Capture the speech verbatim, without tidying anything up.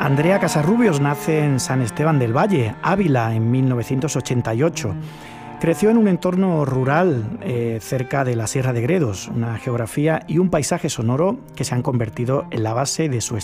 Andrea Casarrubios nace en San Esteban del Valle, Ávila, en mil novecientos ochenta y ocho. Creció en un entorno rural eh, cerca de la Sierra de Gredos, una geografía y un paisaje sonoro que se han convertido en la base de su